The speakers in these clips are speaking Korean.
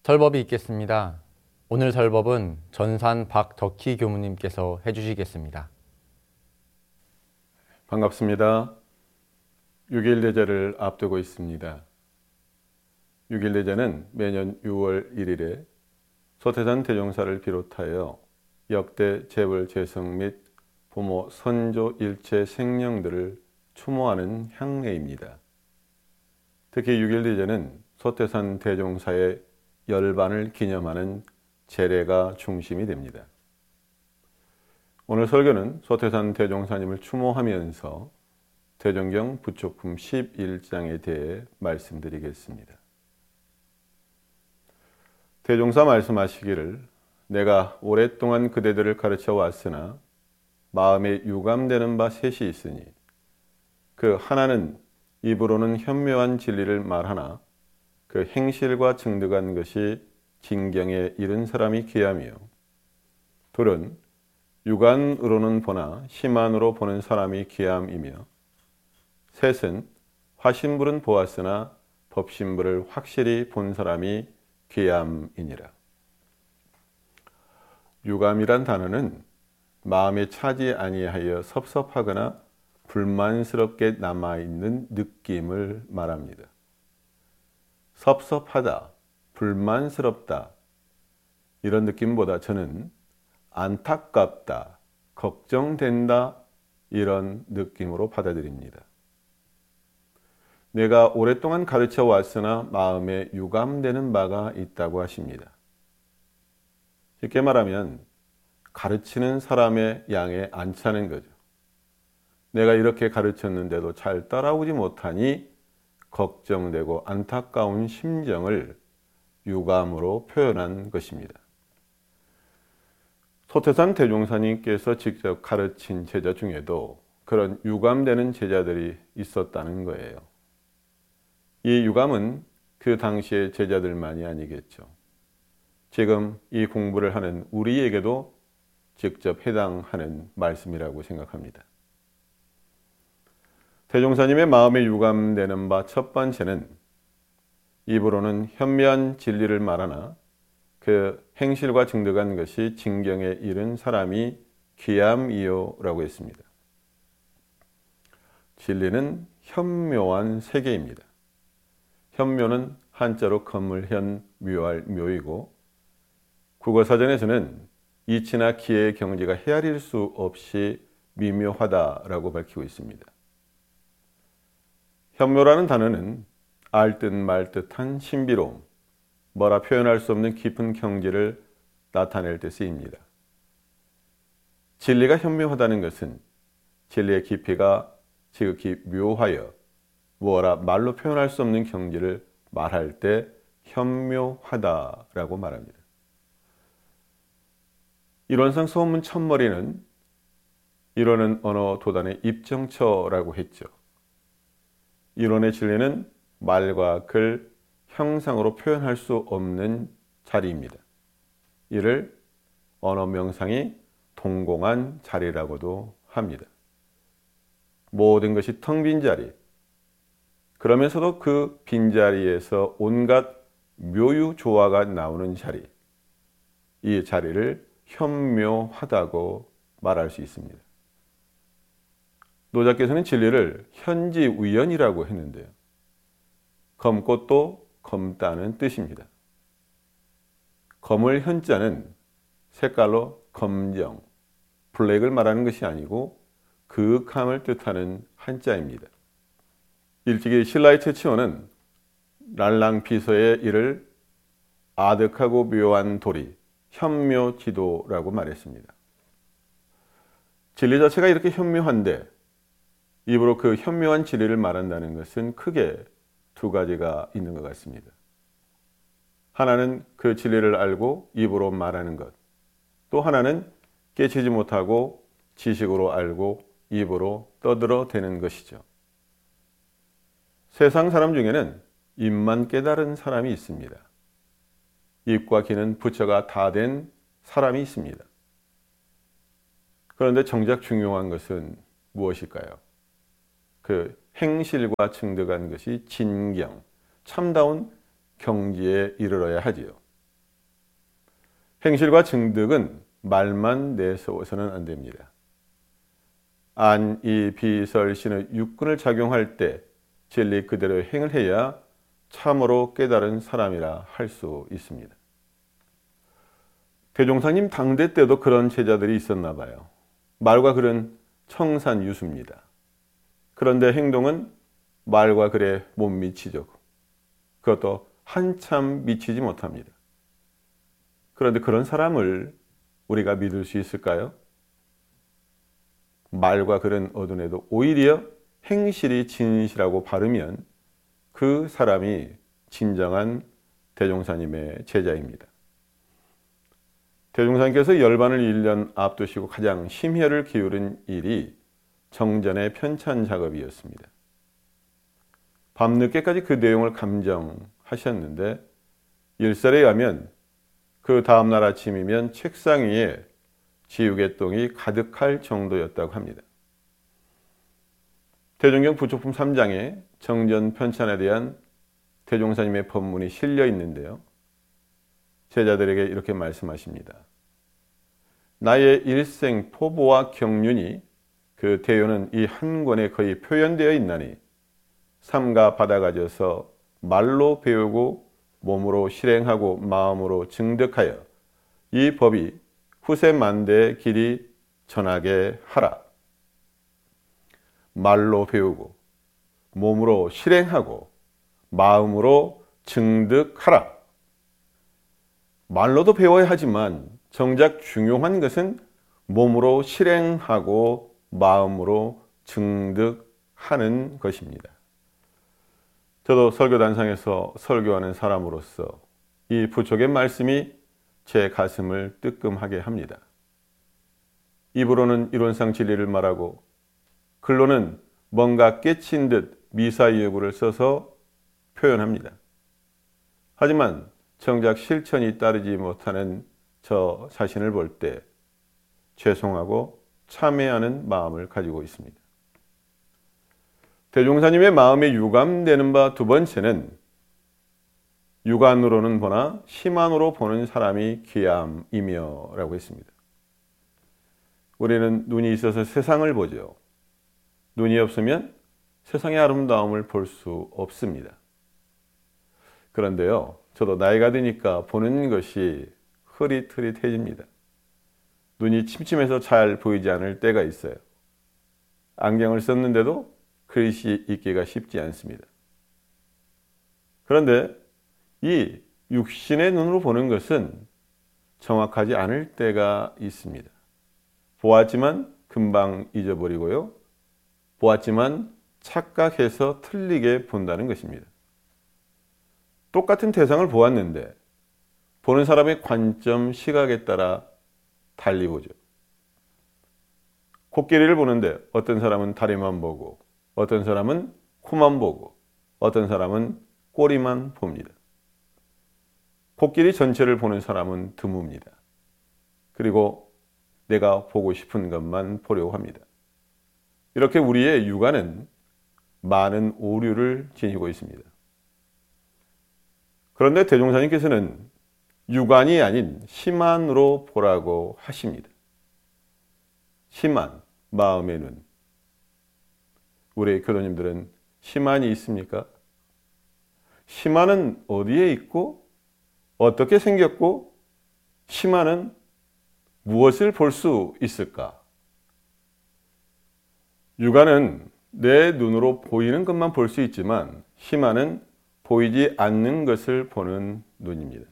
설법이 있겠습니다. 오늘 설법은 전산 박덕희 교무님께서 해주시겠습니다. 반갑습니다. 6일 대제를 앞두고 있습니다. 6일 대제는 매년 6월 1일에 소태산 대종사를 비롯하여 역대 재벌 재성 및 부모 선조 일체 생령들을 추모하는 향례입니다. 특히 6일 대제는 소태산 대종사의 열반을 기념하는 제례가 중심이 됩니다. 오늘 설교는 소태산 대종사님을 추모하면서 대종경 부촉품 11장에 대해 말씀드리겠습니다. 대종사 말씀하시기를 내가 오랫동안 그대들을 가르쳐 왔으나 마음에 유감되는 바 셋이 있으니 그 하나는 입으로는 현묘한 진리를 말하나 그 행실과 증득한 것이 진경에 이른 사람이 귀하며 둘은 육안으로는 보나 심안으로 보는 사람이 귀함이며 셋은 화신불은 보았으나 법신불을 확실히 본 사람이 귀함이니라. 유감이란 단어는 마음에 차지 아니하여 섭섭하거나 불만스럽게 남아있는 느낌을 말합니다. 섭섭하다, 불만스럽다 이런 느낌보다 저는 안타깝다, 걱정된다 이런 느낌으로 받아들입니다. 내가 오랫동안 가르쳐 왔으나 마음에 유감되는 바가 있다고 하십니다. 쉽게 말하면 가르치는 사람의 양에 안 차는 거죠. 내가 이렇게 가르쳤는데도 잘 따라오지 못하니 걱정되고 안타까운 심정을 유감으로 표현한 것입니다. 소태산 대종사님께서 직접 가르친 제자 중에도 그런 유감되는 제자들이 있었다는 거예요. 이 유감은 그 당시의 제자들만이 아니겠죠. 지금 이 공부를 하는 우리에게도 직접 해당하는 말씀이라고 생각합니다. 대종사님의 마음에 유감되는 바 첫 번째는 입으로는 현묘한 진리를 말하나 그 행실과 증득한 것이 진경에 이른 사람이 귀함이요 라고 했습니다. 진리는 현묘한 세계입니다. 현묘는 한자로 건물현 묘할 묘이고 국어사전에서는 이치나 기의 경지가 헤아릴 수 없이 미묘하다라고 밝히고 있습니다. 현묘라는 단어는 알듯 말듯한 신비로움, 뭐라 표현할 수 없는 깊은 경지를 나타낼 때 쓰입니다. 진리가 현묘하다는 것은 진리의 깊이가 지극히 묘하여 뭐라 말로 표현할 수 없는 경지를 말할 때 현묘하다라고 말합니다. 이론상 소문 첫머리는 이론은 언어 도단의 입정처라고 했죠. 이론의 진리는 말과 글, 형상으로 표현할 수 없는 자리입니다. 이를 언어 명상이 동공한 자리라고도 합니다. 모든 것이 텅 빈 자리, 그러면서도 그 빈자리에서 온갖 묘유조화가 나오는 자리, 이 자리를 현묘하다고 말할 수 있습니다. 노자께서는 진리를 현지우연이라고 했는데요. 검꽃도 검다는 뜻입니다. 검을 현자는 색깔로 검정, 블랙을 말하는 것이 아니고 그윽함을 뜻하는 한자입니다. 일찍이 신라의 최치원은 랄랑비서의 이를 아득하고 묘한 도리, 현묘지도라고 말했습니다. 진리 자체가 이렇게 현묘한데 입으로 그 현묘한 진리를 말한다는 것은 크게 두 가지가 있는 것 같습니다. 하나는 그 진리를 알고 입으로 말하는 것, 또 하나는 깨치지 못하고 지식으로 알고 입으로 떠들어대는 것이죠. 세상 사람 중에는 입만 깨달은 사람이 있습니다. 입과 귀는 부처가 다 된 사람이 있습니다. 그런데 정작 중요한 것은 무엇일까요? 그 행실과 증득한 것이 진경, 참다운 경지에 이르러야 하지요. 행실과 증득은 말만 내세워서는 안 됩니다. 안, 이, 비, 설, 신의 육근을 작용할 때 진리 그대로 행을 해야 참으로 깨달은 사람이라 할 수 있습니다. 대종사님 당대 때도 그런 제자들이 있었나 봐요. 말과 글은 청산유수입니다. 그런데 행동은 말과 글에 못 미치죠. 그것도 한참 미치지 못합니다. 그런데 그런 사람을 우리가 믿을 수 있을까요? 말과 글은 어두내도 오히려 행실이 진실하고 바르면 그 사람이 진정한 대종사님의 제자입니다. 대종사님께서 열반을 1년 앞두시고 가장 심혈을 기울인 일이 정전의 편찬 작업이었습니다. 밤늦게까지 그 내용을 감정하셨는데 일설에 의하면 그 다음날 아침이면 책상 위에 지우개똥이 가득할 정도였다고 합니다. 대종경 부촉품 3장에 정전 편찬에 대한 대종사님의 법문이 실려 있는데요. 제자들에게 이렇게 말씀하십니다. 나의 일생 포부와 경륜이 그 대요는 이 한 권에 거의 표현되어 있나니 삼가 받아가져서 말로 배우고 몸으로 실행하고 마음으로 증득하여 이 법이 후세 만대의 길이 전하게 하라. 말로 배우고 몸으로 실행하고 마음으로 증득하라. 말로도 배워야 하지만 정작 중요한 것은 몸으로 실행하고 마음으로 증득하는 것입니다. 저도 설교단상에서 설교하는 사람으로서 이 부족의 말씀이 제 가슴을 뜨끔하게 합니다. 입으로는 이론상 진리를 말하고 글로는 뭔가 깨친 듯 미사여구를 써서 표현합니다. 하지만 정작 실천이 따르지 못하는 저 자신을 볼 때 죄송하고 참회하는 마음을 가지고 있습니다. 대종사님의 마음에 유감되는 바 두 번째는 육안으로는 보나 심안으로 보는 사람이 귀함이며 라고 했습니다. 우리는 눈이 있어서 세상을 보죠. 눈이 없으면 세상의 아름다움을 볼 수 없습니다. 그런데요, 저도 나이가 드니까 보는 것이 흐릿흐릿해집니다. 눈이 침침해서 잘 보이지 않을 때가 있어요. 안경을 썼는데도 글씨 읽기가 쉽지 않습니다. 그런데 이 육신의 눈으로 보는 것은 정확하지 않을 때가 있습니다. 보았지만 금방 잊어버리고요. 보았지만 착각해서 틀리게 본다는 것입니다. 똑같은 대상을 보았는데 보는 사람의 관점, 시각에 따라 달리 보죠. 코끼리를 보는데 어떤 사람은 다리만 보고 어떤 사람은 코만 보고 어떤 사람은 꼬리만 봅니다. 코끼리 전체를 보는 사람은 드뭅니다. 그리고 내가 보고 싶은 것만 보려고 합니다. 이렇게 우리의 육안은 많은 오류를 지니고 있습니다. 그런데 대종사님께서는 육안이 아닌 심안으로 보라고 하십니다. 심안, 마음의 눈. 우리 교도님들은 심안이 있습니까? 심안은 어디에 있고 어떻게 생겼고 심안은 무엇을 볼 수 있을까? 육안은 내 눈으로 보이는 것만 볼 수 있지만 심안은 보이지 않는 것을 보는 눈입니다.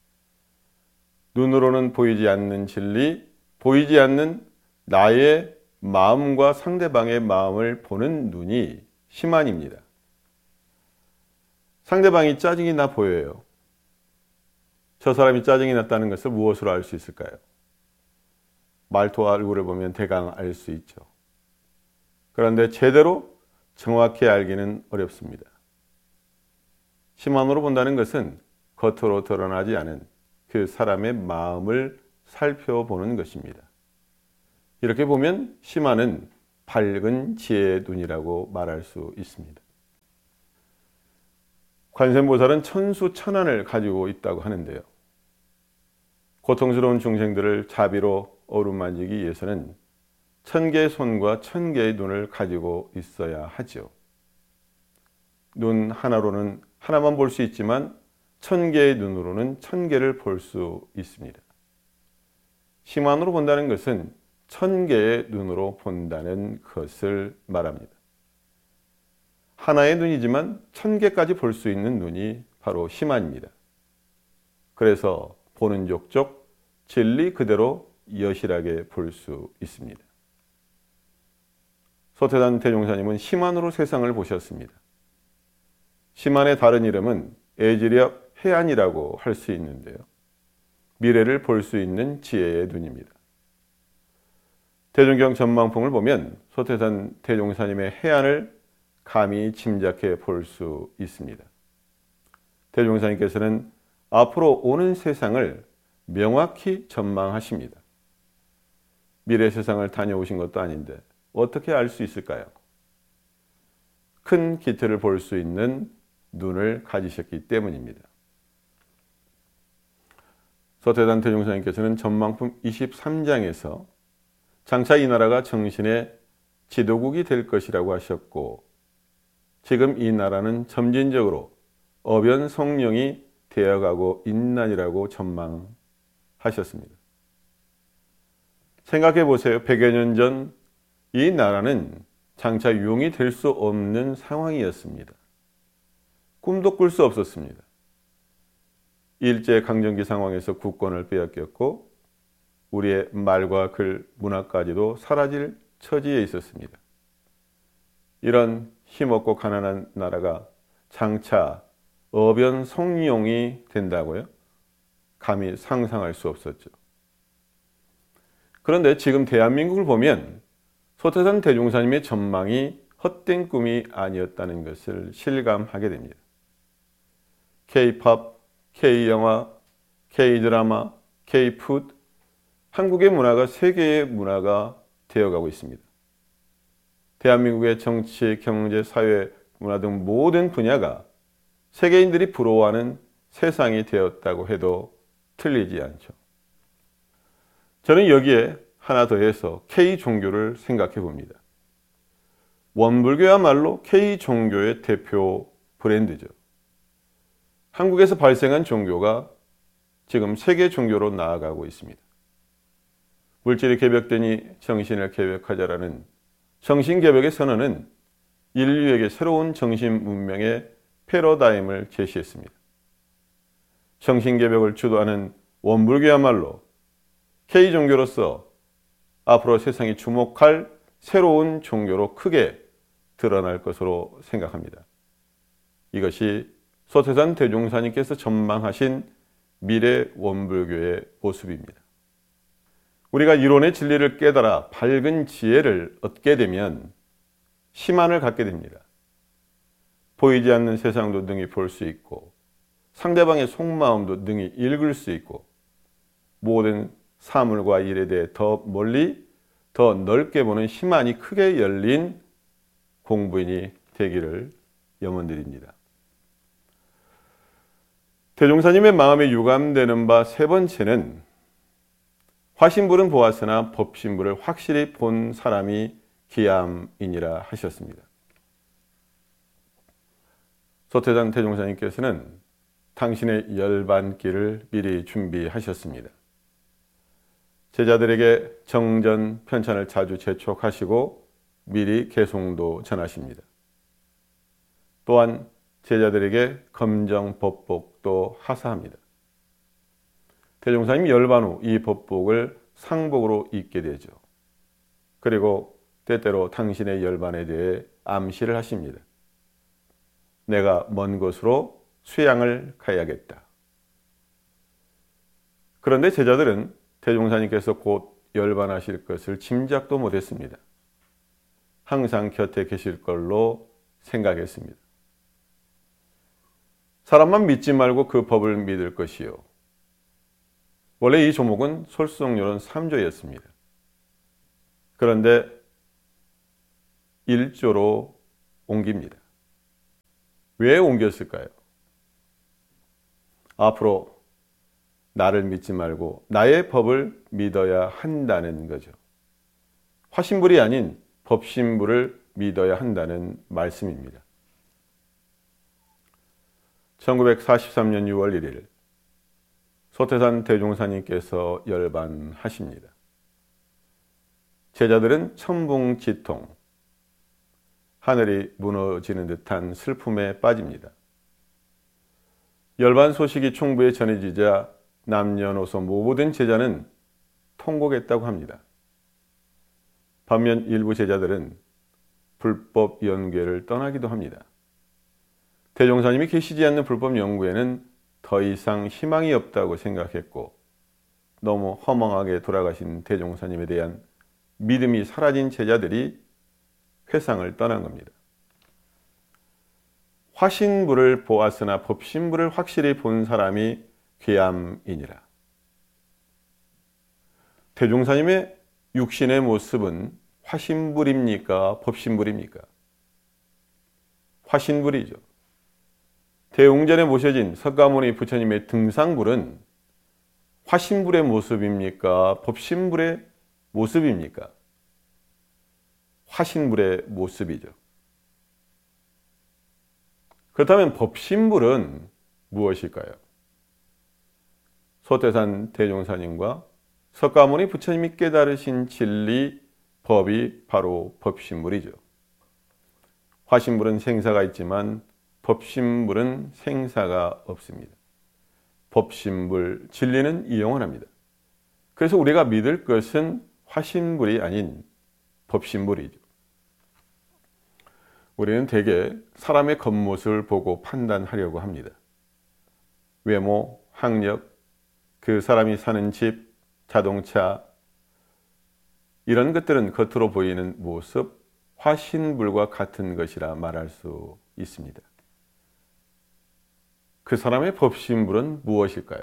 눈으로는 보이지 않는 진리, 보이지 않는 나의 마음과 상대방의 마음을 보는 눈이 심안입니다. 상대방이 짜증이 나 보여요. 저 사람이 짜증이 났다는 것을 무엇으로 알 수 있을까요? 말투와 얼굴을 보면 대강 알 수 있죠. 그런데 제대로 정확히 알기는 어렵습니다. 심안으로 본다는 것은 겉으로 드러나지 않은 그 사람의 마음을 살펴보는 것입니다. 이렇게 보면 심안은 밝은 지혜의 눈이라고 말할 수 있습니다. 관세음보살은 천수천안을 가지고 있다고 하는데요. 고통스러운 중생들을 자비로 어루만지기 위해서는 1000개의 손과 1000개의 눈을 가지고 있어야 하죠. 눈 하나로는 하나만 볼 수 있지만 1000개의 눈으로는 1000개를 볼 수 있습니다. 심한으로 본다는 것은 1000개의 눈으로 본다는 것을 말합니다. 하나의 눈이지만 1000개까지 볼 수 있는 눈이 바로 심한입니다. 그래서 보는 족족 진리 그대로 여실하게 볼 수 있습니다. 소태단 대종사님은 심한으로 세상을 보셨습니다. 심한의 다른 이름은 애지력 해안이라고 할 수 있는데요. 미래를 볼 수 있는 지혜의 눈입니다. 대종경 전망풍을 보면 소태산 대종사님의 해안을 감히 짐작해 볼 수 있습니다. 대종사님께서는 앞으로 오는 세상을 명확히 전망하십니다. 미래 세상을 다녀오신 것도 아닌데 어떻게 알 수 있을까요? 큰 기틀을 볼 수 있는 눈을 가지셨기 때문입니다. 소태단 대종사님께서는 전망품 23장에서 장차 이 나라가 정신의 지도국이 될 것이라고 하셨고, 지금 이 나라는 점진적으로 어변 성령이 되어가고 있나니라고 전망하셨습니다. 생각해 보세요. 100여 년 전 이 나라는 장차 용이 될 수 없는 상황이었습니다. 꿈도 꿀 수 없었습니다. 일제강점기 상황에서 국권을 빼앗겼고 우리의 말과 글, 문화까지도 사라질 처지에 있었습니다. 이런 힘없고 가난한 나라가 장차 어변 성룡이 된다고요? 감히 상상할 수 없었죠. 그런데 지금 대한민국을 보면 소태산 대종사님의 전망이 헛된 꿈이 아니었다는 것을 실감하게 됩니다. K-팝, K-영화, K-드라마, K-푸드, 한국의 문화가 세계의 문화가 되어가고 있습니다. 대한민국의 정치, 경제, 사회, 문화 등 모든 분야가 세계인들이 부러워하는 세상이 되었다고 해도 틀리지 않죠. 저는 여기에 하나 더해서 K-종교를 생각해 봅니다. 원불교야말로 K-종교의 대표 브랜드죠. 한국에서 발생한 종교가 지금 세계 종교로 나아가고 있습니다. 물질이 개벽되니 정신을 개벽하자라는 정신개벽의 선언은 인류에게 새로운 정신 문명의 패러다임을 제시했습니다. 정신개벽을 주도하는 원불교야말로 K종교로서 앞으로 세상이 주목할 새로운 종교로 크게 드러날 것으로 생각합니다. 이것이 소태산 대종사님께서 전망하신 미래 원불교의 모습입니다. 우리가 이론의 진리를 깨달아 밝은 지혜를 얻게 되면 심한을 갖게 됩니다. 보이지 않는 세상도 능히 볼 수 있고 상대방의 속마음도 능히 읽을 수 있고 모든 사물과 일에 대해 더 멀리 더 넓게 보는 심한이 크게 열린 공부인이 되기를 염원드립니다. 대종사님의 마음에 유감되는 바 세 번째는 화신불은 보았으나 법신불을 확실히 본 사람이 기암이니라 하셨습니다. 소태산 대종사님께서는 당신의 열반기를 미리 준비하셨습니다. 제자들에게 정전, 편찬을 자주 재촉하시고 미리 개송도 전하십니다. 또한 제자들에게 검정 법복도 하사합니다. 대종사님 열반 후 이 법복을 상복으로 입게 되죠. 그리고 때때로 당신의 열반에 대해 암시를 하십니다. 내가 먼 곳으로 수양을 가야겠다. 그런데 제자들은 대종사님께서 곧 열반하실 것을 짐작도 못했습니다. 항상 곁에 계실 걸로 생각했습니다. 사람만 믿지 말고 그 법을 믿을 것이요. 원래 이 조목은 솔수정요론 3조였습니다. 그런데 1조로 옮깁니다. 왜 옮겼을까요? 앞으로 나를 믿지 말고 나의 법을 믿어야 한다는 거죠. 화신불이 아닌 법신불을 믿어야 한다는 말씀입니다. 1943년 6월 1일 소태산 대종사님께서 열반하십니다. 제자들은 천붕지통, 하늘이 무너지는 듯한 슬픔에 빠집니다. 열반 소식이 총부에 전해지자 남녀노소 모든 제자는 통곡했다고 합니다. 반면 일부 제자들은 불법 연구회를 떠나기도 합니다. 대종사님이 계시지 않는 불법 연구회는 더 이상 희망이 없다고 생각했고 너무 허망하게 돌아가신 대종사님에 대한 믿음이 사라진 제자들이 회상을 떠난 겁니다. 화신불을 보았으나 법신불을 확실히 본 사람이 귀함이니라. 대종사님의 육신의 모습은 화신불입니까? 법신불입니까? 화신불이죠. 대웅전에 모셔진 석가모니 부처님의 등상불은 화신불의 모습입니까? 법신불의 모습입니까? 화신불의 모습이죠. 그렇다면 법신불은 무엇일까요? 소태산 대종사님과 석가모니 부처님이 깨달으신 진리, 법이 바로 법신불이죠. 화신불은 생사가 있지만 법신불은 생사가 없습니다. 법신불, 진리는 영원합니다. 그래서 우리가 믿을 것은 화신불이 아닌 법신불이죠. 우리는 대개 사람의 겉모습을 보고 판단하려고 합니다. 외모, 학력, 그 사람이 사는 집, 자동차, 이런 것들은 겉으로 보이는 모습, 화신불과 같은 것이라 말할 수 있습니다. 그 사람의 법신불은 무엇일까요?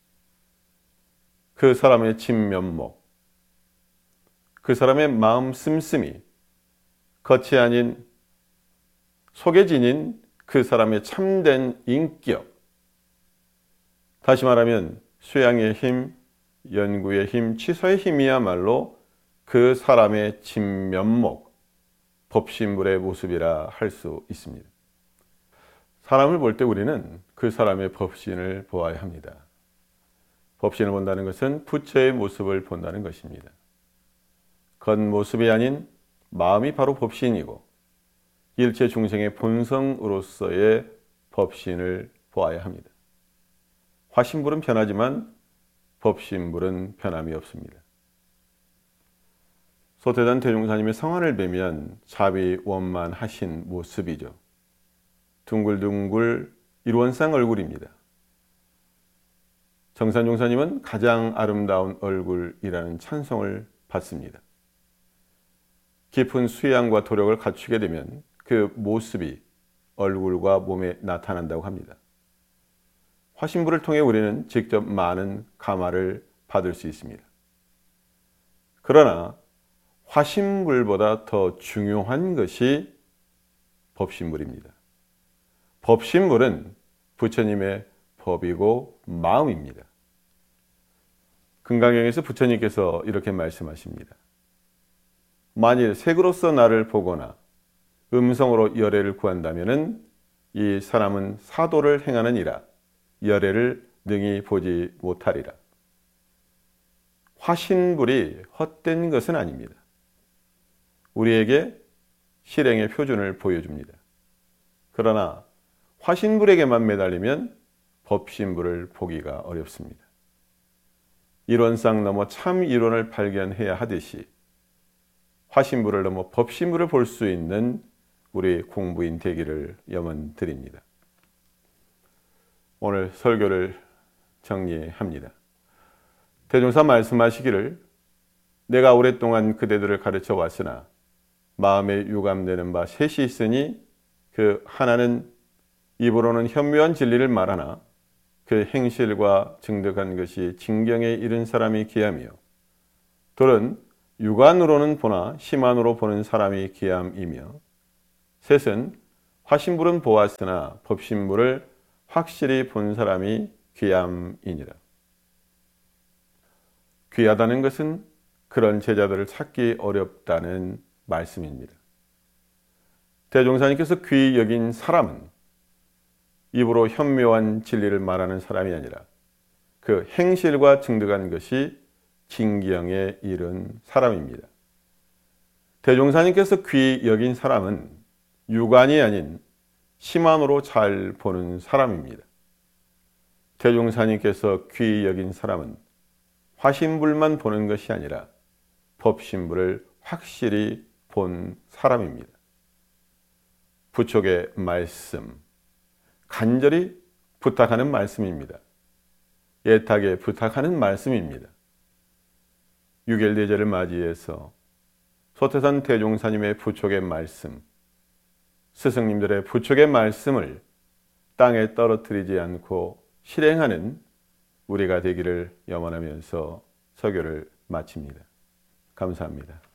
그 사람의 진면목, 그 사람의 마음 씀씀이, 겉이 아닌 속에 지닌 그 사람의 참된 인격, 다시 말하면 수양의 힘, 연구의 힘, 치서의 힘이야말로 그 사람의 진면목, 법신불의 모습이라 할 수 있습니다. 사람을 볼 때 우리는 그 사람의 법신을 보아야 합니다. 법신을 본다는 것은 부처의 모습을 본다는 것입니다. 겉모습이 아닌 마음이 바로 법신이고 일체 중생의 본성으로서의 법신을 보아야 합니다. 화신불은 변하지만 법신불은 변함이 없습니다. 소태산 대종사님의 성안을 뵈면 자비원만하신 모습이죠. 둥글둥글 일원상 얼굴입니다. 정산종사님은 가장 아름다운 얼굴이라는 찬송을 받습니다. 깊은 수양과 도력을 갖추게 되면 그 모습이 얼굴과 몸에 나타난다고 합니다. 화신불을 통해 우리는 직접 많은 감화를 받을 수 있습니다. 그러나 화신불보다 더 중요한 것이 법신불입니다. 법신불은 부처님의 법이고 마음입니다. 금강경에서 부처님께서 이렇게 말씀하십니다. 만일 색으로서 나를 보거나 음성으로 열애를 구한다면 이 사람은 사도를 행하느니라 열애를 능히 보지 못하리라. 화신불이 헛된 것은 아닙니다. 우리에게 실행의 표준을 보여줍니다. 그러나 화신불에게만 매달리면 법신불을 보기가 어렵습니다. 이론상 넘어 참 이론을 발견해야 하듯이 화신불을 넘어 법신불을 볼 수 있는 우리 공부인 되기를 염원드립니다. 오늘 설교를 정리합니다. 대종사 말씀하시기를 내가 오랫동안 그대들을 가르쳐 왔으나 마음에 유감되는 바 셋이 있으니 그 하나는 입으로는 현묘한 진리를 말하나 그 행실과 증득한 것이 진경에 이른 사람이 귀하며 둘은 육안으로는 보나 심안으로 보는 사람이 귀함이며 셋은 화신불은 보았으나 법신불을 확실히 본 사람이 귀함이니라. 귀하다는 것은 그런 제자들을 찾기 어렵다는 말씀입니다. 대종사님께서 귀히 여긴 사람은 입으로 현묘한 진리를 말하는 사람이 아니라 그 행실과 증득한 것이 진경에 이른 사람입니다. 대종사님께서 귀히 여긴 사람은 육안이 아닌 심안으로 잘 보는 사람입니다. 대종사님께서 귀히 여긴 사람은 화신불만 보는 것이 아니라 법신불을 확실히 본 사람입니다. 부촉의 말씀, 간절히 부탁하는 말씀입니다. 애타게 부탁하는 말씀입니다. 6일 대제를 맞이해서 소태산 대종사님의 부촉의 말씀, 스승님들의 부촉의 말씀을 땅에 떨어뜨리지 않고 실행하는 우리가 되기를 염원하면서 설교를 마칩니다. 감사합니다.